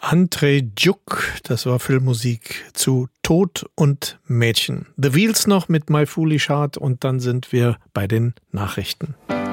Andrzej Djuk, das war Filmmusik zu Tod und Mädchen. The Wheels noch mit My Foolish Heart und dann sind wir bei den Nachrichten.